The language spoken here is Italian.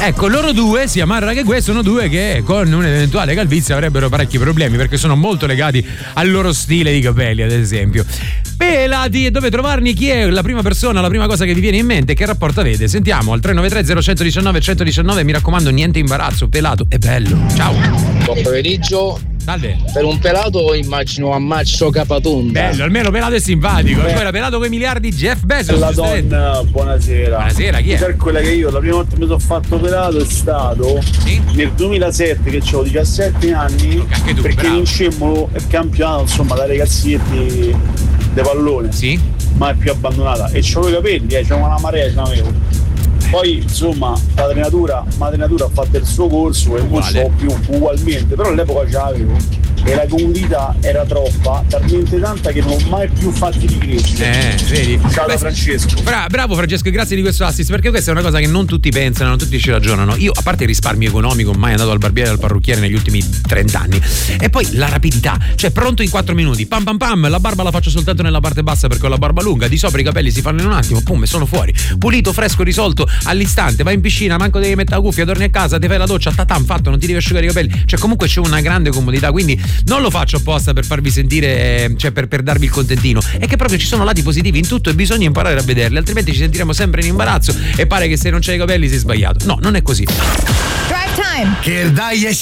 Ecco, loro due, sia Marra che Gue, sono due che con un'eventuale calvizie avrebbero parecchi problemi, perché sono molto legati al loro stile di capelli, ad esempio. Pelati, e dove trovarli? Chi è la prima persona, la prima cosa che vi viene in mente? Che rapporto avete? Sentiamo al 393 0119 119. Mi raccomando, niente imbarazzo, pelato è bello. Ciao. Buon pomeriggio. Salve. Per un pelato immagino Ammaccio Capatonda. Bello, almeno pelato è simpatico. Poi era pelato con i miliardi Jeff Bezos. La donna, buonasera. Buonasera, chi è? Per quella che io la prima volta mi sono fatto pelato è stato nel 2007, che avevo 17 anni, anche tu, perché bravo. vincemmo il campionato, insomma, da ragazzetti di pallone. Sì. Mai più abbandonata. E c'avevo i capelli, c'avevo una marea, ce n'avevo. Poi insomma la trenatura ha fatto il suo corso e non so più ugualmente, però all'epoca ce l'avevo e la comunità era troppa, talmente tanta che non ho mai più fatti di crescere. Vedi? Ciao da Francesco. Bravo Francesco, grazie di questo assist, perché questa è una cosa che non tutti pensano, non tutti ci ragionano. Io, a parte il risparmio economico, mai andato al barbiere e al parrucchiere negli ultimi 30 anni, e poi la rapidità, cioè pronto in 4 minuti, pam pam pam, la barba la faccio soltanto nella parte bassa perché ho la barba lunga, di sopra i capelli si fanno in un attimo, pum, e sono fuori, pulito, fresco, risolto all'istante. Vai in piscina, manco devi mettere la cuffia, torni a casa, ti fai la doccia, tatam, fatto, non ti devi asciugare i capelli, cioè comunque c'è una grande comodità, quindi non lo faccio apposta per farvi sentire, cioè per darvi il contentino, è che proprio ci sono lati positivi in tutto e bisogna imparare a vederli, altrimenti ci sentiremo sempre in imbarazzo e pare che se non c'hai i capelli sei sbagliato. No, non è così. Drive time. Che dai